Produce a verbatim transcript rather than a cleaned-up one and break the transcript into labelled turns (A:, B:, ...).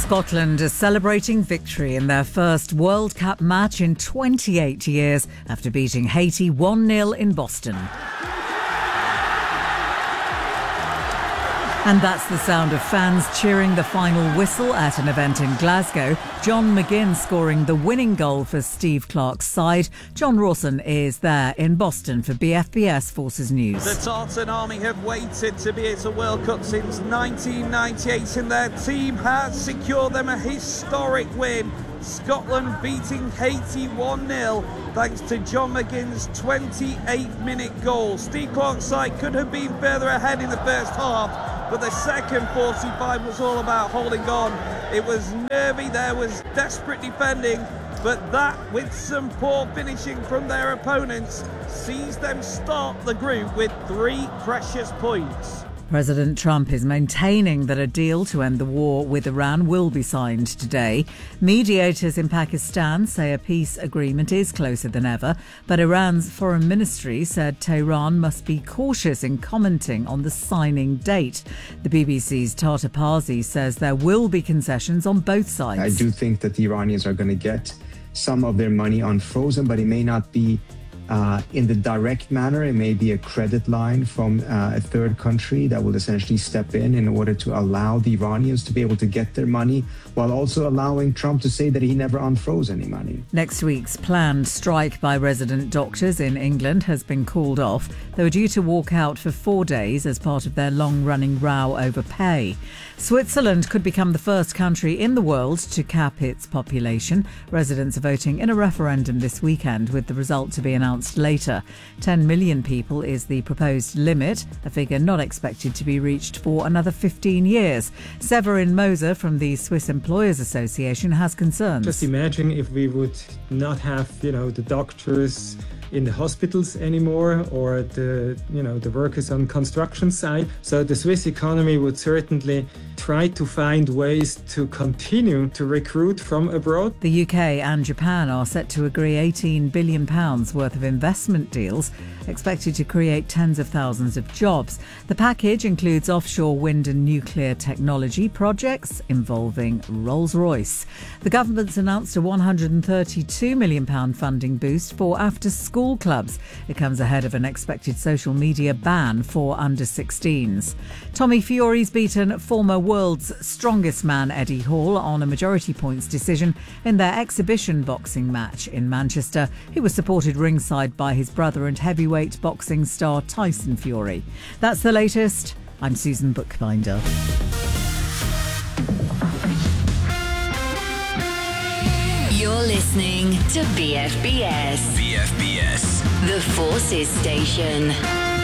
A: Scotland are celebrating victory in their first World Cup match in twenty-eight years after beating Haiti one nil in Boston. And that's the sound of fans cheering the final whistle at an event in Glasgow. John McGinn scoring the winning goal for Steve Clarke's side. John Rawson is there in Boston for B F B S Forces News.
B: The Tartan Army have waited to be at a World Cup since nineteen ninety-eight, and their team has secured them a historic win. Scotland beating Haiti one nil thanks to John McGinn's twenty-eight minute goal. Steve Clarke's side could have been further ahead in the first half, but the second forty-five was all about holding on. It was nervy, there was desperate defending, but that, with some poor finishing from their opponents, sees them start the group with three precious points.
A: President Trump is maintaining that a deal to end the war with Iran will be signed today. Mediators in Pakistan say a peace agreement is closer than ever, but Iran's foreign ministry said Tehran must be cautious in commenting on the signing date. The B B C's Tata Parsi says there will be concessions on both sides.
C: I do think that the Iranians are going to get some of their money unfrozen, but it may not be Uh, in the direct manner. It may be a credit line from uh, a third country that will essentially step in in order to allow the Iranians to be able to get their money, while also allowing Trump to say that he never unfroze any money.
A: Next week's planned strike by resident doctors in England has been called off. They were due to walk out for four days as part of their long-running row over pay. Switzerland could become the first country in the world to cap its population. Residents are voting in a referendum this weekend, with the result to be announced later. ten million people is the proposed limit, a figure not expected to be reached for another fifteen years. Severin Moser from the Swiss Employers Association has concerns.
D: Just imagine if we would not have, you know, the doctors in the hospitals anymore, or the, you know, the workers on construction site. So the Swiss economy would certainly try to find ways to continue to recruit from abroad.
A: The U K and Japan are set to agree eighteen billion pounds worth of investment deals, expected to create tens of thousands of jobs. The package includes offshore wind and nuclear technology projects involving Rolls-Royce. The government's announced a one hundred thirty-two million pounds funding boost for after-school clubs. It comes ahead of an expected social media ban for under sixteens. Tommy Fury's beaten former world's strongest man Eddie Hall on a majority points decision in their exhibition boxing match in Manchester. He was supported ringside by his brother and heavyweight boxing star Tyson Fury. That's the latest. I'm Susan Bookbinder.
E: You're listening to B F B S.
F: B F B S.
E: The Forces Station.